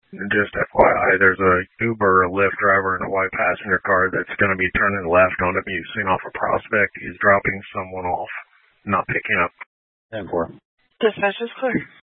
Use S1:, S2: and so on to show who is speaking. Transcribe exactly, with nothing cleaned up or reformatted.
S1: Just F Y I, there's a Uber or Lyft driver in a white passenger car that's going to be turning left onto Mucine off a Prospect. He's dropping someone off, not picking up.
S2: ten four.
S3: Dispatch is clear.